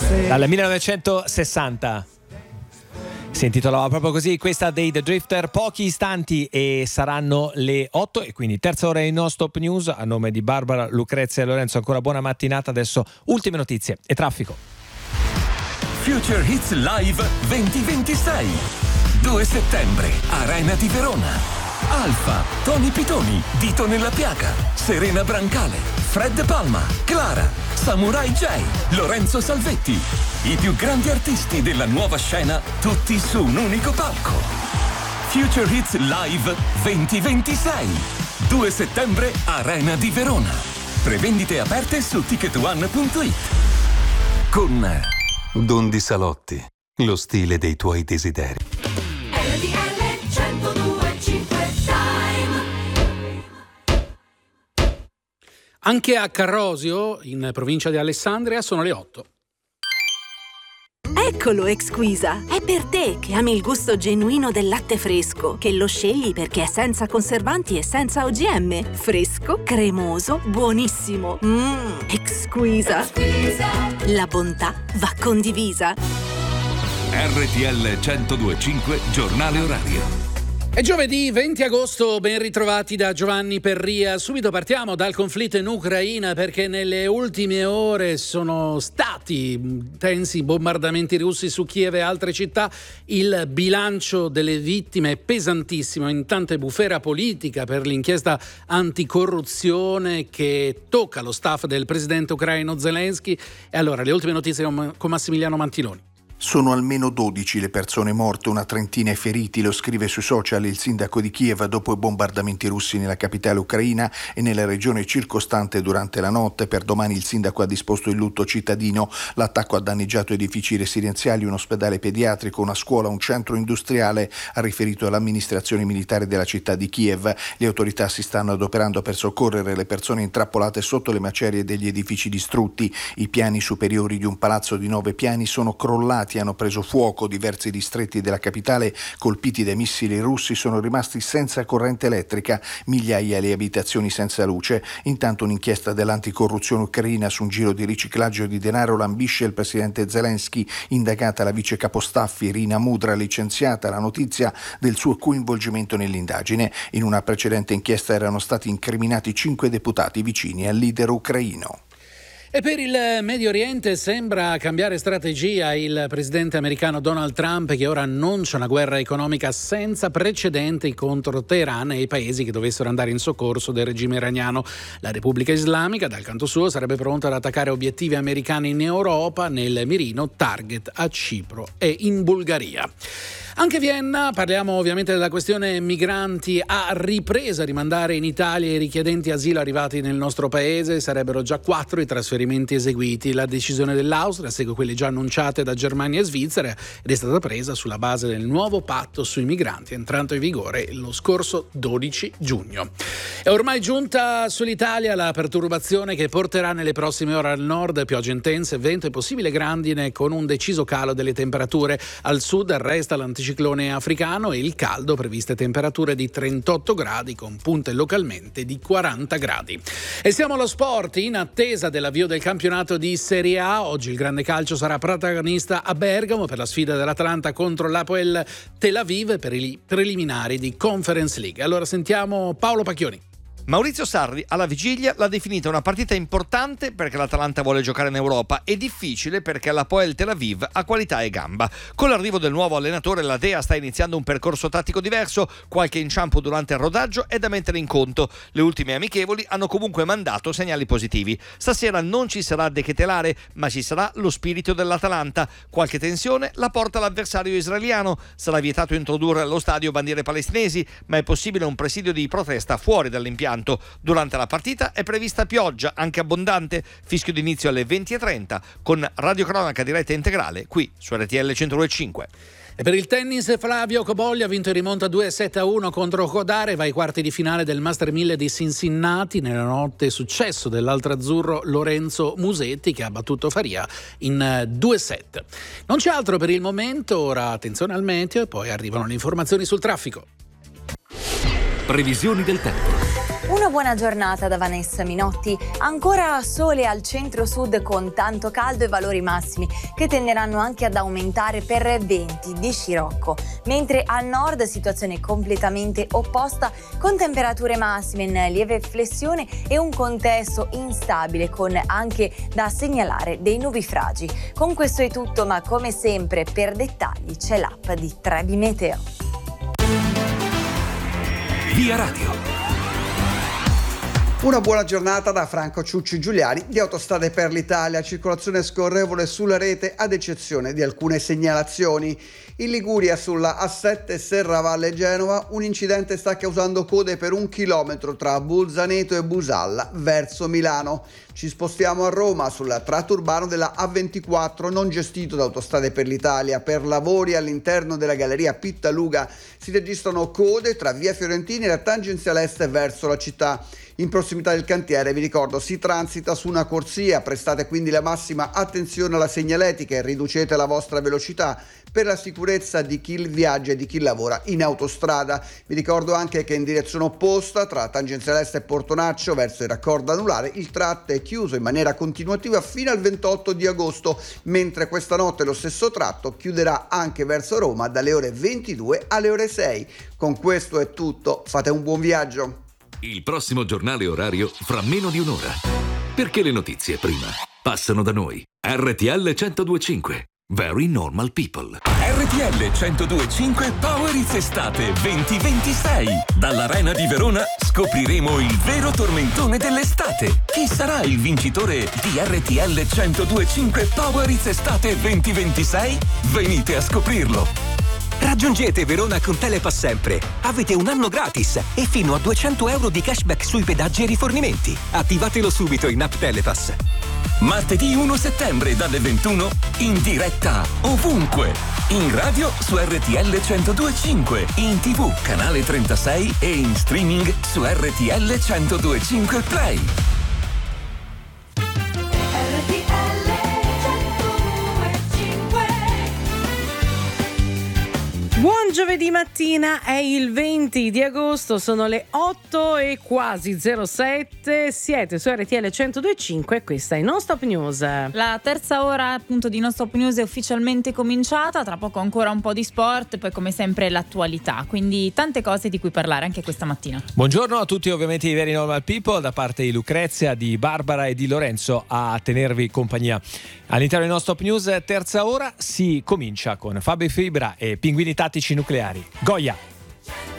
Dal 1960. Si intitolava proprio così questa dei The Drifter. Pochi istanti e saranno le 8 e quindi terza ora in No Stop News. A nome di Barbara, Lucrezia e Lorenzo ancora buona mattinata. Adesso ultime notizie e traffico. Future Hits Live 2026 2 settembre, Arena di Verona. Alfa, Tony Pitoni, Dito nella Piaga, Serena Brancale, Fred Palma, Clara, Samurai J, Lorenzo Salvetti. I più grandi artisti della nuova scena, tutti su un unico palco. Future Hits Live 2026 2 settembre, Arena di Verona. Prevendite aperte su ticketone.it. Con Don Di Salotti, lo stile dei tuoi desideri. Anche a Carrosio, in provincia di Alessandria, sono le 8. Eccolo Exquisa, è per te che ami il gusto genuino del latte fresco, che lo scegli perché è senza conservanti e senza OGM. Fresco, cremoso, buonissimo. Exquisa. La bontà va condivisa. RTL 102.5 Giornale Orario. È giovedì 20 agosto, ben ritrovati da Giovanni Perria. Subito partiamo dal conflitto in Ucraina perché nelle ultime ore sono stati intensi bombardamenti russi su Kiev e altre città. Il bilancio delle vittime è pesantissimo, intanto è bufera politica per l'inchiesta anticorruzione che tocca lo staff del presidente ucraino Zelensky. E allora le ultime notizie con Massimiliano Mantiloni. Sono almeno 12 le persone morte, una trentina i feriti, lo scrive sui social il sindaco di Kiev dopo i bombardamenti russi nella capitale ucraina e nella regione circostante durante la notte. Per domani il sindaco ha disposto il lutto cittadino. L'attacco ha danneggiato edifici residenziali, un ospedale pediatrico, una scuola, un centro industriale, ha riferito l'amministrazione militare della città di Kiev. Le autorità si stanno adoperando per soccorrere le persone intrappolate sotto le macerie degli edifici distrutti. I piani superiori di un palazzo di 9 piani sono crollati, hanno preso fuoco. Diversi distretti della capitale colpiti dai missili russi sono rimasti senza corrente elettrica, migliaia le abitazioni senza luce. Intanto un'inchiesta dell'anticorruzione ucraina su un giro di riciclaggio di denaro lambisce il presidente Zelensky, indagata la vice capostaff Irina Mudra, licenziata. La notizia del suo coinvolgimento nell'indagine. In una precedente inchiesta erano stati incriminati 5 deputati vicini al leader ucraino. E per il Medio Oriente sembra cambiare strategia il presidente americano Donald Trump, che ora annuncia una guerra economica senza precedenti contro Teheran e i paesi che dovessero andare in soccorso del regime iraniano. La Repubblica Islamica, dal canto suo, sarebbe pronta ad attaccare obiettivi americani in Europa, nel mirino target a Cipro e in Bulgaria. Anche Vienna, parliamo ovviamente della questione migranti, ha ripreso a rimandare in Italia i richiedenti asilo arrivati nel nostro paese. Sarebbero già 4 i trasferimenti eseguiti. La decisione dell'Austria segue quelle già annunciate da Germania e Svizzera ed è stata presa sulla base del nuovo patto sui migranti entrato in vigore lo scorso 12 giugno. È ormai giunta sull'Italia la perturbazione che porterà nelle prossime ore al nord piogge intense, vento e possibile grandine con un deciso calo delle temperature. Al sud resta l'anticiclone africano e il caldo, previste temperature di 38 gradi con punte localmente di 40 gradi. E siamo allo sport, in attesa dell'avvio del campionato di Serie A. Oggi il grande calcio sarà protagonista a Bergamo per la sfida dell'Atalanta contro l'Hapoel Tel Aviv per i preliminari di Conference League. Allora sentiamo Paolo Pacchioni. Maurizio Sarri alla vigilia l'ha definita una partita importante perché l'Atalanta vuole giocare in Europa e difficile perché l'Hapoel Tel Aviv ha qualità e gamba. Con l'arrivo del nuovo allenatore la Dea sta iniziando un percorso tattico diverso, qualche inciampo durante il rodaggio è da mettere in conto. Le ultime amichevoli hanno comunque mandato segnali positivi. Stasera non ci sarà De Ketelare, ma ci sarà lo spirito dell'Atalanta. Qualche tensione la porta l'avversario israeliano. Sarà vietato introdurre allo stadio bandiere palestinesi, ma è possibile un presidio di protesta fuori dall'impianto. Durante la partita è prevista pioggia, anche abbondante, fischio d'inizio alle 20:30 con radiocronaca diretta integrale qui su RTL 102.5. E per il tennis Flavio Cobolli ha vinto in rimonta 2-7-1 contro Kodare, va ai quarti di finale del Master 1000 di Cincinnati. Nella notte successo dell'altro-azzurro Lorenzo Musetti che ha battuto Faria in 2 set. Non c'è altro per il momento, ora attenzione al meteo e poi arrivano le informazioni sul traffico. Previsioni del tempo. Una buona giornata da Vanessa Minotti. Ancora sole al centro-sud con tanto caldo e valori massimi che tenderanno anche ad aumentare per venti di scirocco, mentre al nord situazione completamente opposta con temperature massime in lieve flessione e un contesto instabile con anche da segnalare dei nubifragi. Con questo è tutto, ma come sempre per dettagli c'è l'app di Trebi Meteo. Via Radio. Una buona giornata da Franco Ciucci Giuliani di Autostrade per l'Italia, circolazione scorrevole sulla rete ad eccezione di alcune segnalazioni. In Liguria sulla A7 Serravalle Genova un incidente sta causando code per 1 chilometro tra Bolzaneto e Busalla verso Milano. Ci spostiamo a Roma sul tratto urbano della A24 non gestito da Autostrade per l'Italia. Per lavori all'interno della galleria Pittaluga si registrano code tra via Fiorentini e la tangenziale est verso la città. In prossimità del cantiere, vi ricordo, si transita su una corsia, prestate quindi la massima attenzione alla segnaletica e riducete la vostra velocità per la sicurezza di chi viaggia e di chi lavora in autostrada. Vi ricordo anche che in direzione opposta, tra tangenziale est e Portonaccio verso il raccordo anulare, il tratto è chiuso in maniera continuativa fino al 28 di agosto, mentre questa notte lo stesso tratto chiuderà anche verso Roma dalle ore 22 alle ore 6. Con questo è tutto, fate un buon viaggio. Il prossimo giornale orario fra meno di un'ora. Perché le notizie prima passano da noi. RTL 102.5. Very Normal People. RTL 102.5 Power It's Estate 2026. Dall'Arena di Verona scopriremo il vero tormentone dell'estate. Chi sarà il vincitore di RTL 102.5 Power It's Estate 2026? Venite a scoprirlo. Raggiungete Verona con Telepass Sempre. Avete un anno gratis e fino a 200 euro di cashback sui pedaggi e rifornimenti. Attivatelo subito in app Telepass. Martedì 1 settembre dalle 21 in diretta ovunque. In radio su RTL 102.5, in TV canale 36 e in streaming su RTL 102.5 Play. Buon giovedì mattina, è il 20 di agosto, sono le 8 e quasi 07, siete su RTL 102.5 e questa è Non Stop News. La terza ora appunto di Non Stop News è ufficialmente cominciata, tra poco ancora un po' di sport, poi come sempre l'attualità, quindi tante cose di cui parlare anche questa mattina. Buongiorno a tutti, ovviamente i Very Normal People, da parte di Lucrezia, di Barbara e di Lorenzo a tenervi compagnia. All'interno di Non Stop News, terza ora, si comincia con Fabio Fibra e Pinguini Tattici Nucleari. Goya!